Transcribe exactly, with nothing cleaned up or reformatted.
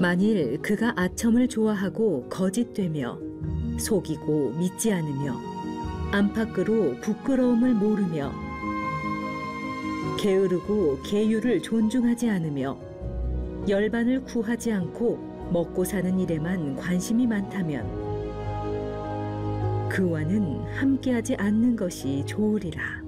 만일 그가 아첨을 좋아하고 거짓되며 속이고 믿지 않으며 안팎으로 부끄러움을 모르며 게으르고 계율을 존중하지 않으며 열반을 구하지 않고 먹고 사는 일에만 관심이 많다면 그와는 함께하지 않는 것이 좋으리라.